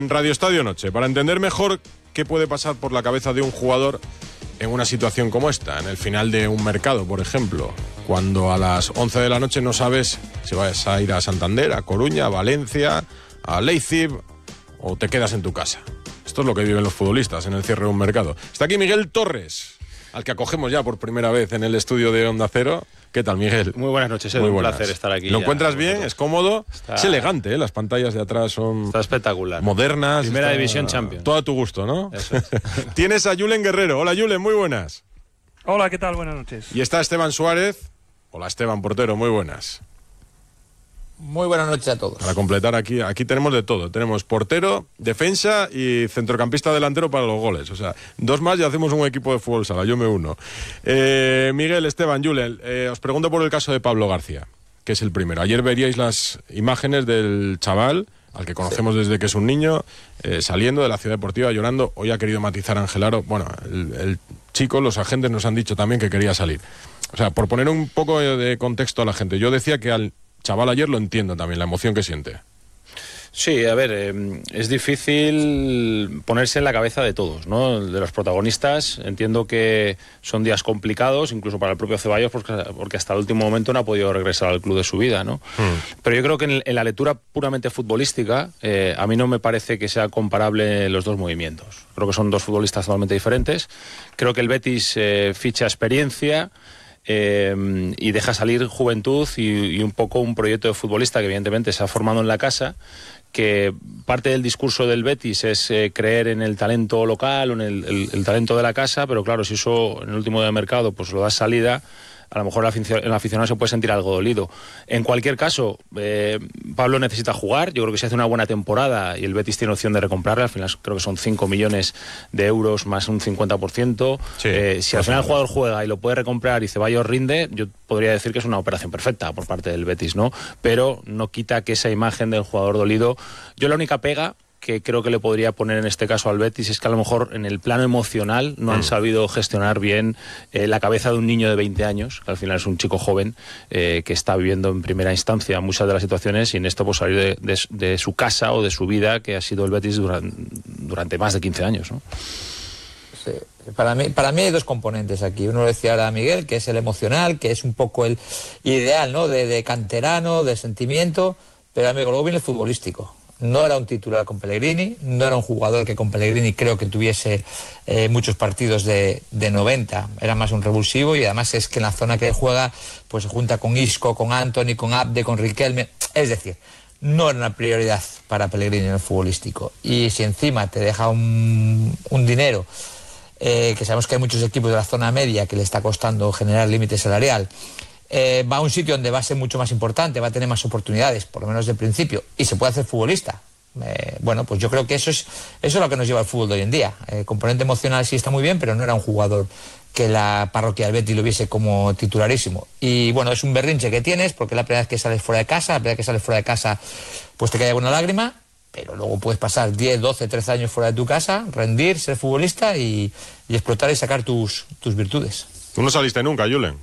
Radio Estadio Noche, para entender mejor qué puede pasar por la cabeza de un jugador en una situación como esta, en el final de un mercado, por ejemplo, cuando a las 11 de la noche no sabes si vas a ir a Santander, a Coruña, a Valencia, a Leipzig o te quedas en tu casa. Esto es lo que viven los futbolistas en el cierre de un mercado. Está aquí Miguel Torres, al que acogemos ya por primera vez en el estudio de Onda Cero. ¿Qué tal, Miguel? Muy buenas noches, es un placer estar aquí. ¿Lo encuentras bien? ¿Es cómodo? Es elegante, ¿eh? Las pantallas de atrás son... Está espectacular. Modernas. Primera División Champions. Todo a tu gusto, ¿no? Eso es. Tienes a Julen Guerrero. Hola, Julen, muy buenas. Hola, ¿qué tal? Buenas noches. Y está Esteban Suárez. Hola, Esteban Portero, muy buenas. Muy buenas noches a todos. Para completar, aquí tenemos de todo. Tenemos portero, defensa y centrocampista delantero para los goles. O sea, dos más y hacemos un equipo de fútbol sala. Yo me uno. Miguel, Esteban, Julen, os pregunto por el caso de Pablo García, que es el primero. Ayer veríais las imágenes del chaval, al que conocemos desde que es un niño, saliendo de la Ciudad Deportiva llorando. Hoy ha querido matizar Angelaro. Bueno, el chico, los agentes nos han dicho también que quería salir. O sea, por poner un poco de contexto a la gente, yo decía que al chaval ayer lo entiendo también, la emoción que siente. Sí, a ver, es difícil ponerse en la cabeza de todos, ¿no? De los protagonistas. Entiendo que son días complicados, incluso para el propio Ceballos, porque hasta el último momento no ha podido regresar al club de su vida, ¿no? Pero yo creo que en la lectura puramente futbolística, a mí no me parece que sea comparable los dos movimientos. Creo que son dos futbolistas totalmente diferentes. Creo que el Betis ficha experiencia y deja salir juventud y un poco un proyecto de futbolista que evidentemente se ha formado en la casa, que parte del discurso del Betis es creer en el talento local o en el talento de la casa, pero claro, si eso en el último día de mercado pues lo das salida, a lo mejor el aficionado se puede sentir algo dolido. En cualquier caso, Pablo necesita jugar. Yo creo que si hace una buena temporada y el Betis tiene opción de recomprarle, al final creo que son 5 millones de euros más un 50%. Sí, si al final el jugador juega y lo puede recomprar y Ceballos rinde, yo podría decir que es una operación perfecta por parte del Betis, ¿no? Pero no quita que esa imagen del jugador dolido... Yo la única pega que creo que le podría poner en este caso al Betis es que a lo mejor en el plano emocional no han sabido gestionar bien la cabeza de un niño de 20 años, que al final es un chico joven que está viviendo en primera instancia muchas de las situaciones y en esto pues salir de su casa o de su vida que ha sido el Betis durante más de 15 años, ¿no? Sí. Para mí hay dos componentes aquí. Uno lo decía ahora Miguel, que es el emocional, que es un poco el ideal, ¿no? De canterano, de sentimiento, pero amigo, luego viene el futbolístico. No era un titular con Pellegrini, no era un jugador que con Pellegrini creo que tuviese muchos partidos de 90, era más un revulsivo y además es que en la zona que juega pues se junta con Isco, con Antony, con Abde, con Riquelme, es decir, no era una prioridad para Pellegrini en el futbolístico. Y si encima te deja un dinero, que sabemos que hay muchos equipos de la zona media que le está costando generar límite salarial, va a un sitio donde va a ser mucho más importante, va a tener más oportunidades, por lo menos de principio, y se puede hacer futbolista. Bueno, pues yo creo que eso es lo que nos lleva al fútbol de hoy en día. El componente emocional sí está muy bien, pero no era un jugador que la parroquia del Betis lo viese como titularísimo. Y bueno, es un berrinche que tienes, porque la primera vez que sales fuera de casa, pues te cae alguna lágrima, pero luego puedes pasar 10, 12, 13 años fuera de tu casa, rendir, ser futbolista y explotar y sacar tus virtudes. ¿Tú no saliste nunca, Julen?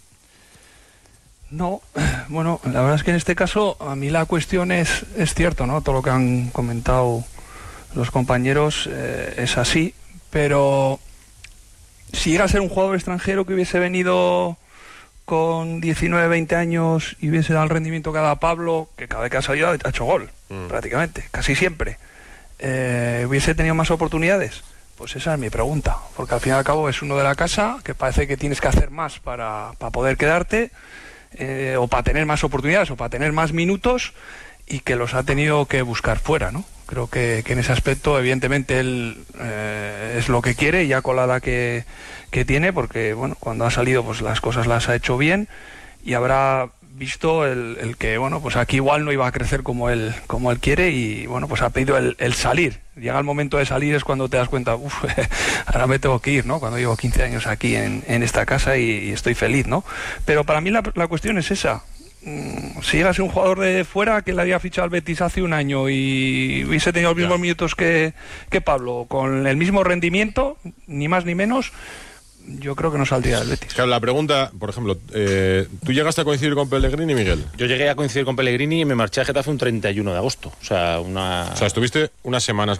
No, bueno, la verdad es que en este caso a mí la cuestión es cierto, ¿no? Todo lo que han comentado los compañeros es así, pero si llega a ser un jugador extranjero que hubiese venido con 19, 20 años y hubiese dado el rendimiento que ha dado Pablo, que cada vez que ha salido ha hecho gol, prácticamente, casi siempre, hubiese tenido más oportunidades. Pues esa es mi pregunta, porque al fin y al cabo es uno de la casa, que parece que tienes que hacer más para poder quedarte, o para tener más oportunidades o para tener más minutos, y que los ha tenido que buscar fuera, ¿no? Creo que en ese aspecto evidentemente él es lo que quiere, ya con la edad que tiene, porque bueno, cuando ha salido pues las cosas las ha hecho bien y habrá visto el que bueno, pues aquí igual no iba a crecer como él quiere, y bueno, pues ha pedido el salir. Llega el momento de salir, es cuando te das cuenta, ahora me tengo que ir, ¿no? Cuando llevo 15 años aquí en esta casa y estoy feliz, ¿no? Pero para mí la cuestión es esa. Si llegase un jugador de fuera que le había fichado al Betis hace un año y hubiese tenido los mismos minutos que Pablo, con el mismo rendimiento, ni más ni menos, yo creo que no saldría del Betis. Claro, la pregunta, por ejemplo, ¿tú llegaste a coincidir con Pellegrini, Miguel? Yo llegué a coincidir con Pellegrini y me marché a Getafe un 31 de agosto. O sea, estuviste unas semanas